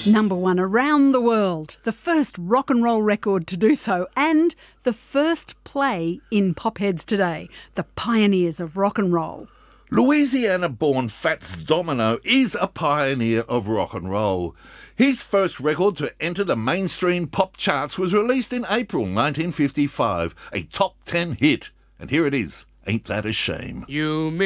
#1 around the world, the first rock and roll record to do so, and the first play in Popheads Today, the pioneers of rock and roll. Louisiana-born Fats Domino is a pioneer of rock and roll. His first record to enter the mainstream pop charts was released in April 1955, a top 10 hit. And here it is, Ain't That a Shame. You